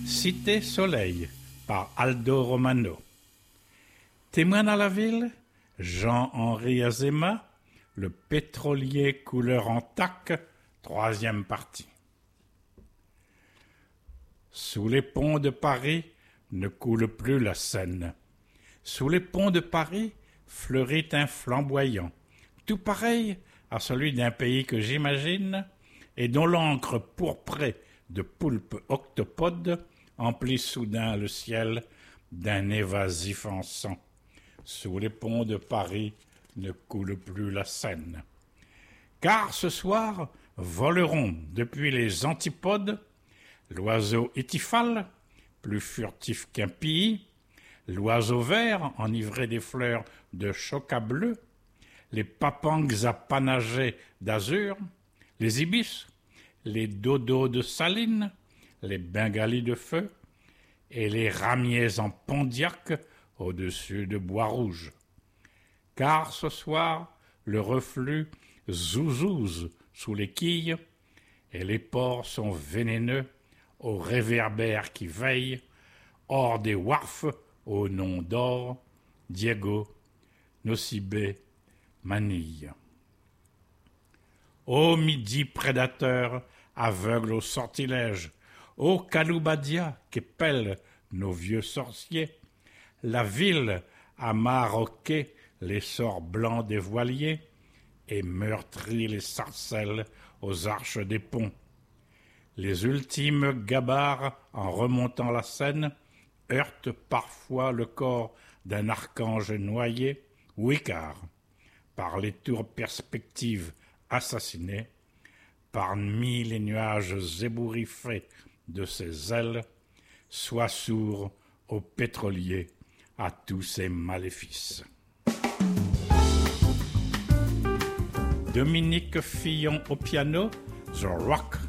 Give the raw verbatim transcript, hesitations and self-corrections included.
Cité Soleil par Aldo Romano. Témoin dans la ville, Jean-Henri Azéma, le pétrolier couleur en taque, troisième partie. Sous les ponts de Paris ne coule plus la Seine. Sous les ponts de Paris fleurit un flamboyant, tout pareil à celui d'un pays que j'imagine et dont l'encre pourprée de poulpes octopodes emplit soudain le ciel d'un évasif encens. Sous les ponts de Paris ne coule plus la Seine. Car ce soir voleront depuis les antipodes l'oiseau étifale, plus furtif qu'un pillis, l'oiseau vert enivré des fleurs de choca bleu, les papangs apanagés d'azur, les ibis, les dodos de saline, les bengalis de feu et les ramiers en pondiac au-dessus de bois rouge. Car ce soir, le reflux zouzouze sous les quilles et les porcs sont vénéneux aux réverbères qui veillent hors des wharfs au nom d'or, Diego, Nocibé, Manille. Ô midi prédateur, aveugle au sortilège, ô Caloubadia qu'épellent nos vieux sorciers, la ville a maroqué les sorts blancs des voiliers et meurtri les sarcelles aux arches des ponts. Les ultimes gabarres, en remontant la Seine, heurtent parfois le corps d'un archange noyé ou Icare, par les tours perspectives assassinées, parmi les nuages ébouriffés de ses ailes, sois sourd aux pétroliers, à tous ses maléfices. Dominique Fillon au piano, The Rock